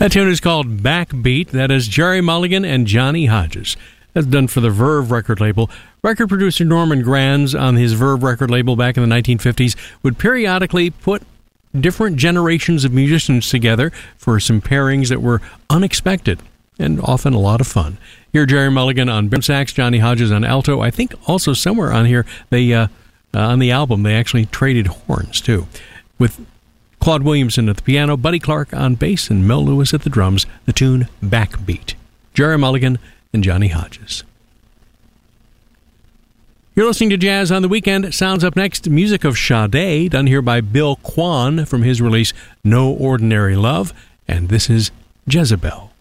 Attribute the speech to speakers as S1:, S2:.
S1: That tune is called Backbeat. That is Gerry Mulligan and Johnny Hodges. That's done for the Verve record label. Record producer Norman Granz on his Verve record label back in the 1950s would periodically put different generations of musicians together for some pairings that were unexpected and often a lot of fun. Here, Gerry Mulligan on baritone sax, Johnny Hodges on alto. I think also somewhere on here, they on the album, they actually traded horns, too. With Claude Williamson at the piano, Buddy Clark on bass, and Mel Lewis at the drums, the tune Backbeat. Gerry Mulligan and Johnny Hodges. You're listening to Jazz on the Weekend. Sounds up next, music of Sade, done here by Bill Kwan from his release No Ordinary Love, and this is Jezebel.